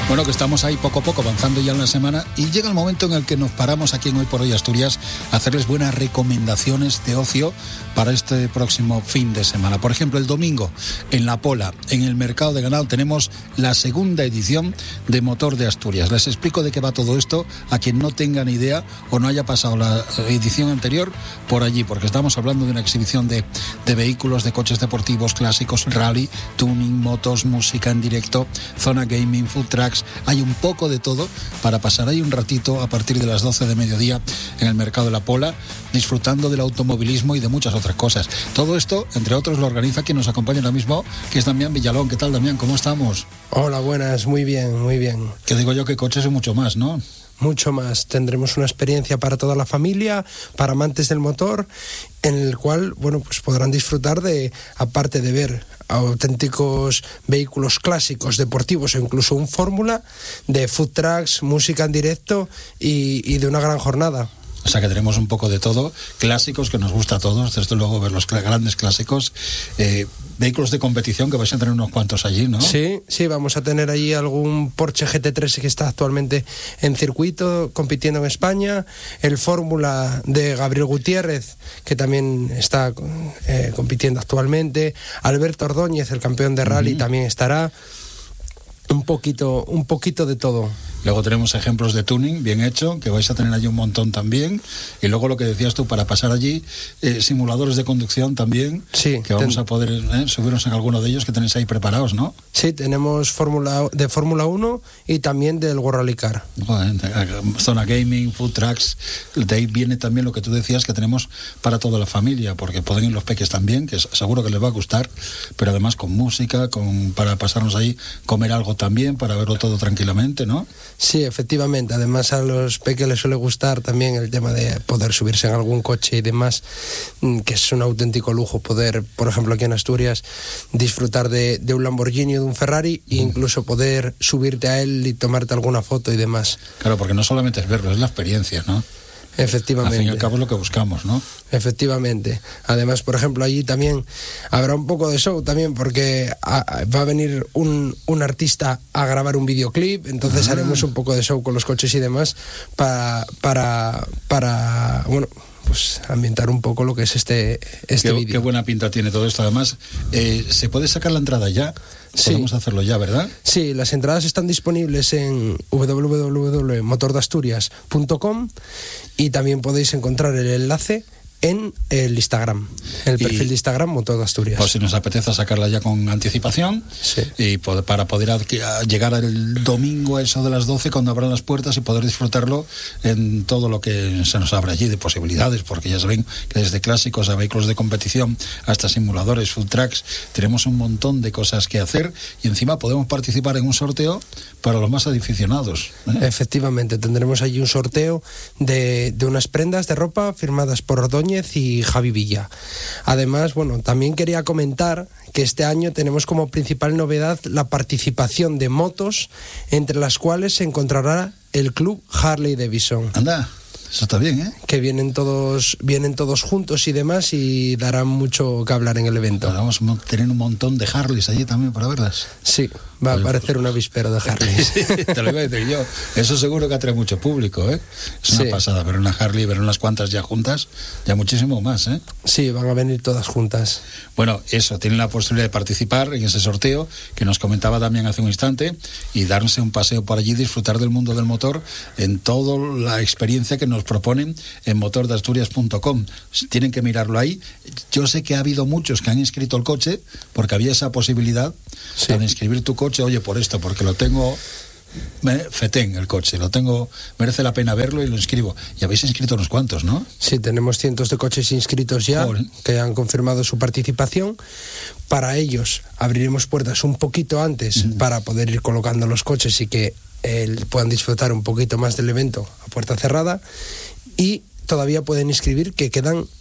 Bueno, que estamos ahí poco a poco avanzando ya en la semana y llega el momento en el que nos paramos aquí en Hoy por Hoy Asturias a hacerles buenas recomendaciones de ocio para este próximo fin de semana. Por ejemplo, el domingo en La Pola, en el Mercado de Ganado, tenemos la segunda edición de Motor de Asturias. Les explico de qué va todo esto a quien no tenga ni idea o no haya pasado la edición anterior por allí, porque estamos hablando de una exhibición de vehículos, de coches deportivos clásicos, rally, tuning, motos, música en directo, zona gaming, food tracks. Hay un poco de todo para pasar ahí un ratito a partir de las 12 de mediodía en el Mercado de La Pola, disfrutando del automovilismo y de muchas otras cosas. Todo esto, entre otros, lo organiza quien nos acompaña ahora mismo, que es Damián Villalón. ¿Qué tal, Damián? ¿Cómo estamos? Hola, buenas, muy bien, muy bien. Que digo yo que coches y mucho más, ¿no? Mucho más. Tendremos una experiencia para toda la familia, para amantes del motor, en el cual, bueno, pues podrán disfrutar de, aparte de ver auténticos vehículos clásicos, deportivos o incluso un fórmula, de food trucks, música en directo y de una gran jornada. O sea que tenemos un poco de todo, clásicos que nos gusta a todos, desde luego ver los grandes clásicos, vehículos de competición que vais a tener unos cuantos allí, ¿no? Sí, vamos a tener allí algún Porsche GT3 que está actualmente en circuito compitiendo en España, el Fórmula de Gabriel Gutiérrez que también está compitiendo actualmente, Alberto Ordóñez, el campeón de rally, también estará. Un poquito de todo. Luego tenemos ejemplos de tuning bien hecho, que vais a tener allí un montón también. Y luego lo que decías tú, para pasar allí, simuladores de conducción también, sí, que vamos a poder subirnos en alguno de ellos que tenéis ahí preparados, ¿no? Sí, tenemos de Fórmula 1 y también del World Rally Car. Zona gaming, food trucks, de ahí viene también lo que tú decías que tenemos para toda la familia, porque pueden ir los peques también, que seguro que les va a gustar, pero además con música, para pasarnos ahí, comer algo también, para verlo todo tranquilamente, ¿no? Sí, efectivamente. Además a los peques les suele gustar también el tema de poder subirse en algún coche y demás, que es un auténtico lujo poder, por ejemplo aquí en Asturias, disfrutar de un Lamborghini o de un Ferrari e incluso poder subirte a él y tomarte alguna foto y demás. Claro, porque no solamente es verlo, es la experiencia, ¿no? Efectivamente. Al fin y al cabo es lo que buscamos, ¿no? Efectivamente. Además, por ejemplo, allí también habrá un poco de show también, porque va a venir un artista a grabar un videoclip, entonces haremos un poco de show con los coches y demás para bueno, pues ambientar un poco lo que es este vídeo. Qué buena pinta tiene todo esto. Además, ¿se puede sacar la entrada ya? Podemos hacerlo ya, ¿verdad? Sí, las entradas están disponibles en www.motordeasturias.com y también podéis encontrar el enlace en el Instagram, el perfil de Instagram Motor de Asturias. Pues si nos apetece sacarla ya con anticipación, y para poder llegar el domingo a eso de las 12 cuando abran las puertas y poder disfrutarlo en todo lo que se nos abre allí de posibilidades, porque ya saben que desde clásicos a vehículos de competición hasta simuladores, food trucks, tenemos un montón de cosas que hacer y encima podemos participar en un sorteo para los más aficionados, ¿eh? Efectivamente, tendremos allí un sorteo de unas prendas de ropa firmadas por Ordóñez y Javi Villa. Además, bueno, también quería comentar que este año tenemos como principal novedad la participación de motos, entre las cuales se encontrará el Club Harley Davidson. Anda, eso está bien, ¿eh? Que vienen todos juntos y demás y darán mucho que hablar en el evento. Ahora vamos a tener un montón de Harleys allí también para verlas. Sí, va a parecer una víspera de Harley. Sí, te lo iba a decir yo. Eso seguro que atrae mucho público, ¿eh? Es una pasada ver una Harley, ver unas cuantas ya juntas, ya muchísimo más, ¿eh? Sí, van a venir todas juntas. Bueno, eso, tienen la posibilidad de participar en ese sorteo que nos comentaba también hace un instante y darse un paseo por allí, disfrutar del mundo del motor en toda la experiencia que nos proponen en motordeasturias.com. Tienen que mirarlo ahí. Yo sé que ha habido muchos que han inscrito el coche porque había esa posibilidad de inscribir tu coche, oye, por esto, porque lo tengo fetén el coche, lo tengo, merece la pena verlo y lo inscribo. Y habéis inscrito unos cuantos, ¿no? Sí, tenemos cientos de coches inscritos ya, que han confirmado su participación. Para ellos abriremos puertas un poquito antes para poder ir colocando los coches y que puedan disfrutar un poquito más del evento a puerta cerrada. Y todavía pueden inscribir, que quedan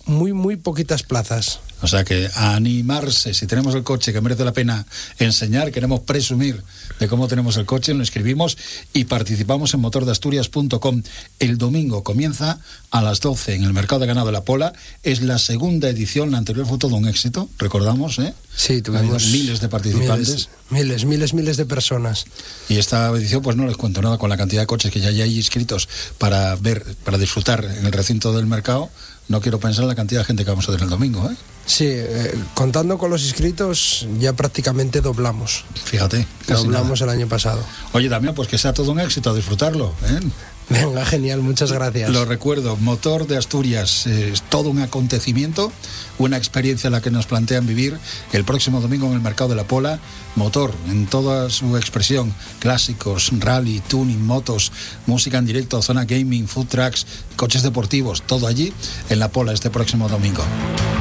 muy poquitas plazas. O sea que a animarse, si tenemos el coche que merece la pena enseñar, queremos presumir de cómo tenemos el coche, lo escribimos y participamos en motordeasturias.com. El domingo comienza a las 12 en el Mercado de Ganado de la Pola. Es la segunda edición, la anterior fue todo un éxito, recordamos, ¿eh? Sí, tuvimos miles de participantes. Miles de personas. Y esta edición, pues no les cuento nada con la cantidad de coches que ya hay inscritos para ver, para disfrutar en el recinto del mercado. No quiero pensar en la cantidad de gente que vamos a tener el domingo, ¿eh? Sí, contando con los inscritos ya prácticamente doblamos. Fíjate. Doblamos el año pasado. Oye, Damián, pues que sea todo un éxito, a disfrutarlo, ¿eh? Venga, genial, muchas gracias. Lo recuerdo, Motor de Asturias, es todo un acontecimiento, una experiencia la que nos plantean vivir el próximo domingo en el Mercado de la Pola. Motor en toda su expresión, clásicos, rally, tuning, motos, música en directo, zona gaming, food trucks, coches deportivos, todo allí en la Pola este próximo domingo.